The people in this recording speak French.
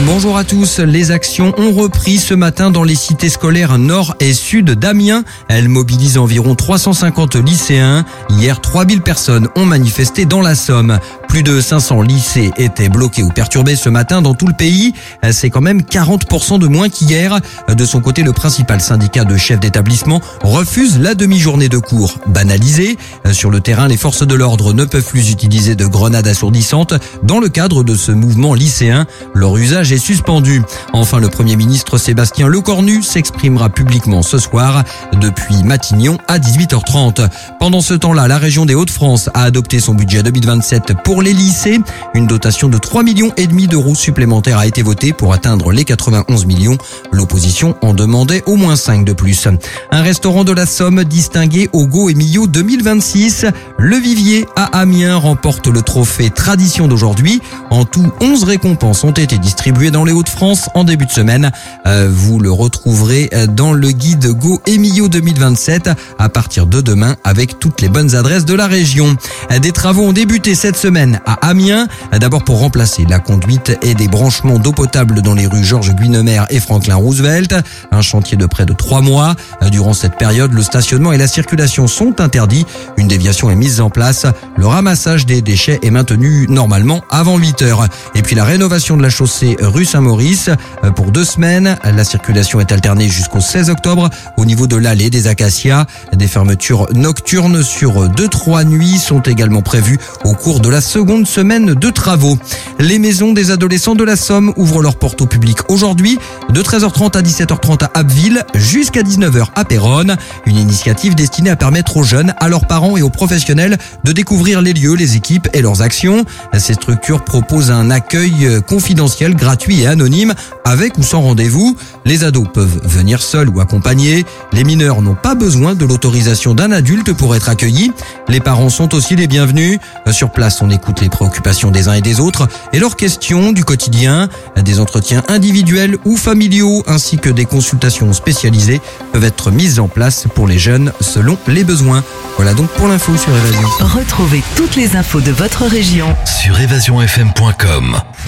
Bonjour à tous. Les actions ont repris ce matin dans les cités scolaires nord et sud d'Amiens. Elles mobilisent environ 350 lycéens. Hier, 3000 personnes ont manifesté dans la Somme. Plus de 500 lycées étaient bloqués ou perturbés ce matin dans tout le pays. C'est quand même 40% de moins qu'hier. De son côté, le principal syndicat de chefs d'établissement refuse la demi-journée de cours banalisée. Sur le terrain, les forces de l'ordre ne peuvent plus utiliser de grenades assourdissantes dans le cadre de ce mouvement lycéen. Leur usage est suspendu. Enfin, le Premier ministre Sébastien Lecornu s'exprimera publiquement ce soir depuis Matignon à 18h30. Pendant ce temps-là, la région des Hauts-de-France a adopté son budget 2027 pour les lycées. Une dotation de 3,5 millions d'euros supplémentaires a été votée pour atteindre les 91 millions. L'opposition en demandait au moins 5 de plus. Un restaurant de la Somme distingué au Go et Millau 2026. Le Vivier à Amiens remporte le trophée Tradition d'aujourd'hui. En tout, 11 récompenses ont été distribuées dans les Hauts-de-France en début de semaine. Vous le retrouverez dans le guide Go et Millau 2027 à partir de demain avec toutes les bonnes adresses de la région. Des travaux ont débuté cette semaine à Amiens, d'abord pour remplacer la conduite et des branchements d'eau potable dans les rues Georges Guynemer et Franklin Roosevelt. Un chantier de près de 3 mois. Durant cette période, le stationnement et la circulation sont interdits. Une déviation est mise en place. Le ramassage des déchets est maintenu normalement avant 8 heures. Et puis la rénovation de la chaussée rue Saint-Maurice pour 2 semaines. La circulation est alternée jusqu'au 16 octobre. Au niveau de l'allée des Acacias, des fermetures nocturnes sur 2-3 nuits sont également prévues au cours de la seconde semaine de travaux. Les maisons des adolescents de la Somme ouvrent leurs portes au public aujourd'hui de 13h30 à 17h30 à Abbeville jusqu'à 19h à Péronne. Une initiative destinée à permettre aux jeunes, à leurs parents et aux professionnels de découvrir les lieux, les équipes et leurs actions. Ces structures proposent un accueil confidentiel, gratuit et anonyme avec ou sans rendez-vous. Les ados peuvent venir seuls ou accompagnés. Les mineurs n'ont pas besoin de l'autorisation d'un adulte pour être accueillis. Les parents sont aussi les bienvenus. Sur place, on écoute les préoccupations des uns et des autres et leurs questions du quotidien. Des entretiens individuels ou familiaux ainsi que des consultations spécialisées peuvent être mises en place pour les jeunes selon les besoins. Voilà donc pour l'info sur Évasion. Retrouvez toutes les infos de votre région sur évasionfm.com.